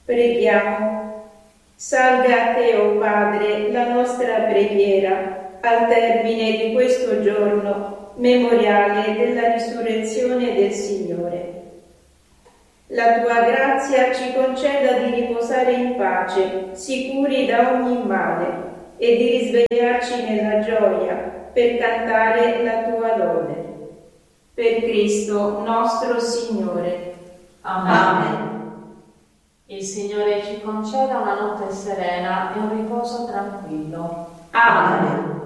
Preghiamo. Salga a te, o Padre, la nostra preghiera al termine di questo giorno memoriale della risurrezione del Signore. La tua grazia ci conceda di riposare in pace, sicuri da ogni male, e di risvegliarci nella gioia per cantare la tua lode. Per Cristo nostro Signore. Amen. Il Signore ci conceda una notte serena e un riposo tranquillo. Amen.